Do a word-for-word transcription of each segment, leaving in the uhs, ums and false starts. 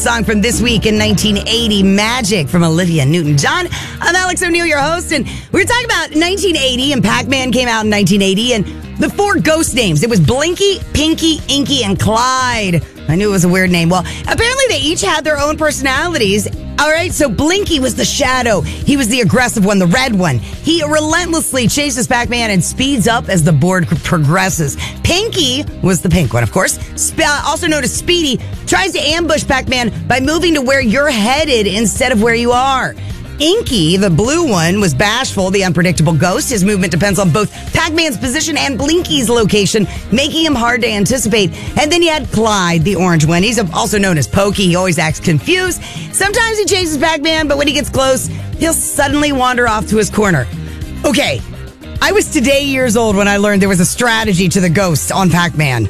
Song from This Week in nineteen eighty, Magic from Olivia Newton-John. I'm Alex O'Neill, your host, and we were talking about nineteen eighty, and Pac-Man came out in nineteen eighty, and the four ghost names. It was Blinky, Pinky, Inky, and Clyde. I knew it was a weird name. Well, apparently they each had their own personalities. All right, so Blinky was the shadow. He was the aggressive one, the red one. He relentlessly chases Pac-Man and speeds up as the board progresses. Pinky was the pink one, of course. Sp- also known as Speedy, tries to ambush Pac-Man by moving to where you're headed instead of where you are. Inky, the blue one, was bashful, the unpredictable ghost. His movement depends on both Pac-Man's position and Blinky's location, making him hard to anticipate. And then you had Clyde, the orange one. He's also known as Pokey. He always acts confused. Sometimes he chases Pac-Man, but when he gets close, he'll suddenly wander off to his corner. Okay, I was today years old when I learned there was a strategy to the ghost on Pac-Man.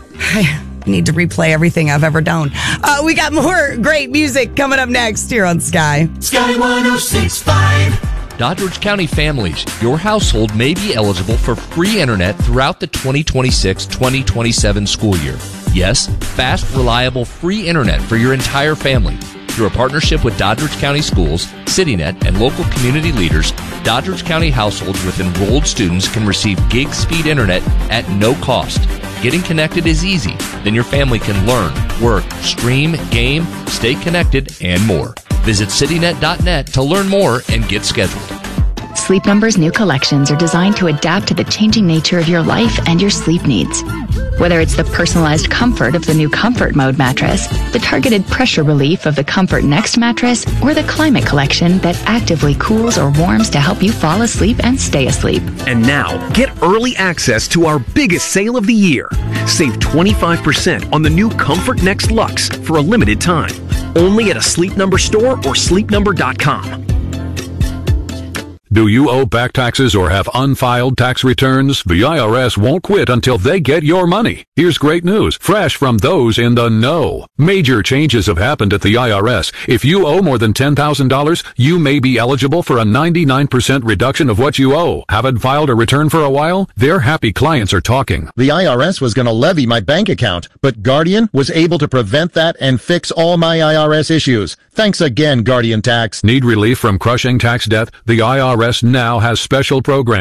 I need to replay everything I've ever done. Uh, we got more great music coming up next here on Sky. Sky one oh six point five. Doddridge County families, your household may be eligible for free internet throughout the twenty twenty-six twenty twenty-seven school year. Yes, fast, reliable, free internet for your entire family. Through a partnership with Doddridge County Schools, CityNet, and local community leaders, Doddridge County households with enrolled students can receive gig speed internet at no cost. Getting connected is easy. Then your family can learn, work, stream, game, stay connected, and more. Visit citynet dot net to learn more and get scheduled. Sleep Number's new collections are designed to adapt to the changing nature of your life and your sleep needs. Whether it's the personalized comfort of the new Comfort Mode mattress, the targeted pressure relief of the Comfort Next mattress, or the Climate Collection that actively cools or warms to help you fall asleep and stay asleep. And now, get early access to our biggest sale of the year. Save twenty-five percent on the new Comfort Next Luxe for a limited time. Only at a Sleep Number store or sleep number dot com. Do you owe back taxes or have unfiled tax returns? The I R S won't quit until they get your money. Here's great news, fresh from those in the know. Major changes have happened at the I R S. If you owe more than ten thousand dollars, you may be eligible for a ninety-nine percent reduction of what you owe. Haven't filed a return for a while? Their happy clients are talking. The I R S was going to levy my bank account, but Guardian was able to prevent that and fix all my I R S issues. Thanks again, Guardian Tax. Need relief from crushing tax debt? The I R S now has special programs.